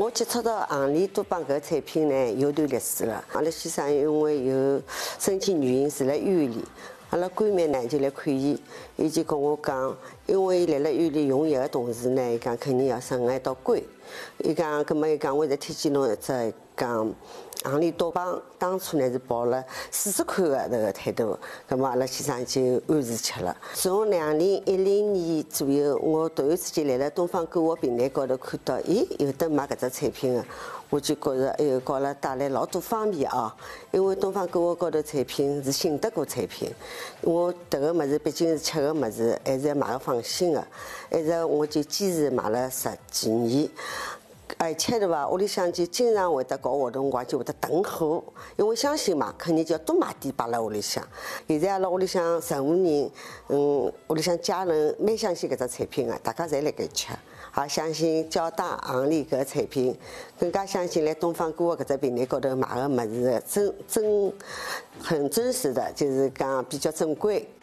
我接触到行里多帮搿产品呢，有段历史了。阿拉先生因为有身体原因住辣医院里，阿拉闺蜜呢就来看伊，伊就跟我讲，因为伊辣医院里用药的同时呢，伊讲肯定要省一道关。伊讲，葛末伊讲我在推荐侬一只讲行里多帮，当初呢是抱了试试看的这个态度，葛末阿拉先生就按时吃了。从2010年左右，我突然之间来了东方购物平台高头看到，咦，有得卖搿只产品的，我就觉着哎哟，给阿拉带来老多方便啊。因为东方购物高头产品是信得过产品，我迭个物事毕竟是吃个物事，还是要买个放心的，一直我就坚持买了10几年。而且对伐，屋里向就经常会得搞活动，我就会得囤货，因为相信嘛，肯定就要多买点摆辣屋里向。现在阿拉屋里向15人，屋里向家人蛮相信搿只产品的，大家侪辣盖吃，也相信交大行里搿个产品，更加相信来东方购物搿只平台高头买个物事很真实的，就是讲比较正规。